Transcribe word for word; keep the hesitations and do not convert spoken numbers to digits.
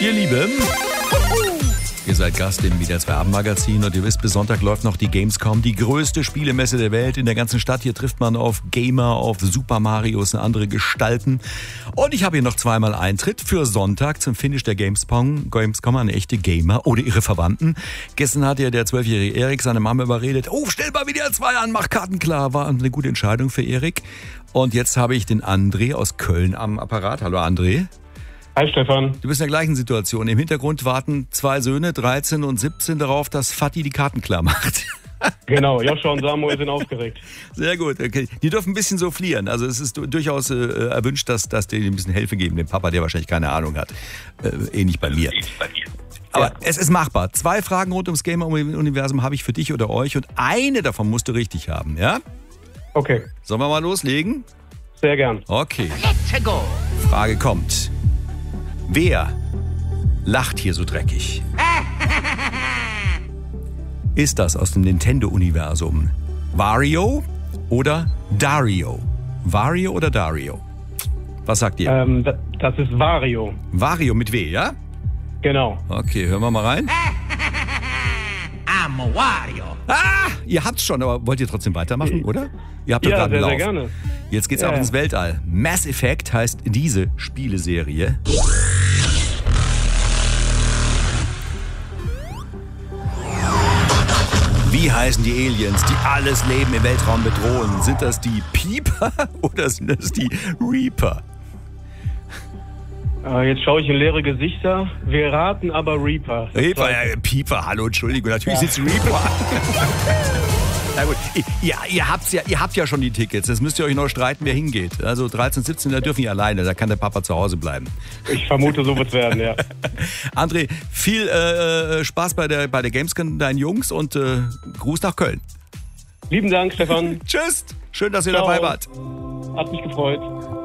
Ihr Lieben, ihr seid Gast im WDR zwei Abendmagazin und ihr wisst, bis Sonntag läuft noch die Gamescom, die größte Spielemesse der Welt in der ganzen Stadt. Hier trifft man auf Gamer, auf Super Marios und andere Gestalten. Und ich habe hier noch zweimal Eintritt für Sonntag zum Finish der Gamescom. Gamescom an echte Gamer oder ihre Verwandten. Gestern hat ja der zwölfjährige Erik seine Mama überredet, oh, stell mal WDR zwei an, mach Karten klar. War eine gute Entscheidung für Erik. Und jetzt habe ich den André aus Köln am Apparat. Hallo André. Hi Stefan. Du bist in der gleichen Situation. Im Hintergrund warten zwei Söhne, dreizehn und siebzehn, darauf, dass Vati die Karten klar macht. Genau, Joscha und Samuel sind aufgeregt. Sehr gut, okay. Die dürfen ein bisschen soufflieren. Also es ist durchaus äh, erwünscht, dass, dass die ein bisschen Hilfe geben, dem Papa, der wahrscheinlich keine Ahnung hat. Äh, ähnlich bei mir. Aber ja. Es ist machbar. Zwei Fragen rund ums Gamer-Universum habe ich für dich oder euch und eine davon musst du richtig haben, ja? Okay. Sollen wir mal loslegen? Sehr gern. Okay. Let's go. Frage kommt. Wer lacht hier so dreckig? Ist das aus dem Nintendo-Universum Wario oder Dario? Wario oder Dario? Was sagt ihr? Ähm, das ist Wario. Wario mit W, ja? Genau. Okay, hören wir mal rein. I'm a Wario. Ah, ihr habt's schon, aber wollt ihr trotzdem weitermachen, oder? Ihr habt doch Ja, gerade sehr, Lauf. sehr gerne. Jetzt geht's Ja, ab ja. ins Weltall. Mass Effect heißt diese Spieleserie. Wie heißen die Aliens, die alles Leben im Weltraum bedrohen? Sind das die Pieper oder sind das die Reaper? Äh, jetzt schaue ich in leere Gesichter. Wir raten aber Reaper. Das Reaper, zweite. ja, Pieper, hallo, Entschuldigung, natürlich Ja. sind's Reaper. Na gut, ja, ihr, habt's ja, ihr habt ja schon die Tickets, jetzt müsst ihr euch noch streiten, wer hingeht. Also dreizehn, siebzehn, da dürfen die alleine, da kann der Papa zu Hause bleiben. Ich vermute, so wird's werden, ja. André, viel äh, Spaß bei der, bei der Gamescom, deinen Jungs und äh, Gruß nach Köln. Lieben Dank, Stefan. Tschüss, schön, dass ihr Ciao. dabei wart. Hat mich gefreut.